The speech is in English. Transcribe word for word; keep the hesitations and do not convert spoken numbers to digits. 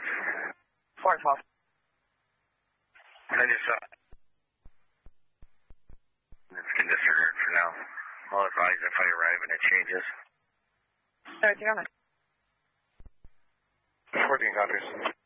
twelve. four and twelve. I just, uh, it's can disregard for now. I'll advise if I arrive and it changes. Everything on it. fourteen copies.